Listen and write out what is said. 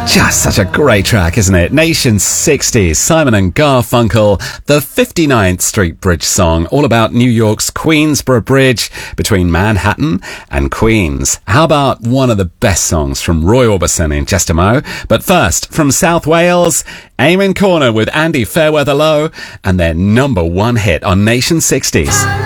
Just such a great track, isn't it? Nation 60s, Simon and Garfunkel, the 59th Street Bridge song, all about New York's Queensboro Bridge between Manhattan and Queens. How about one of the best songs from Roy Orbison in just a mo? But first, from South Wales, Eamon Corner with Andy Fairweather Low and their number one hit on Nation 60s.